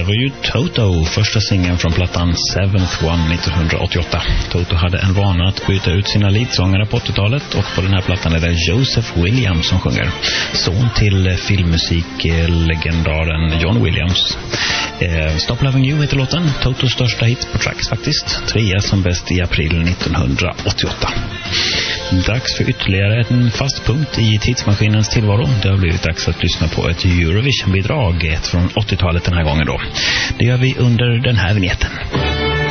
var ju Toto, första singeln från plattan Seventh One 1988. Toto hade en vana att byta ut sina leadsångare på 80-talet, och på den här plattan är det Joseph Williams som sjunger. Son till filmmusiklegendaren John Williams. Stop Loving You heter låten, Totos största hit på Trax faktiskt. 3 som bäst i april 1988. Dags för ytterligare en fast punkt i tidsmaskinens tillvaro. Det har blivit dags att lyssna på ett Eurovision-bidrag, ett från 80-talet den här gången då. Det gör vi under den här vignetten.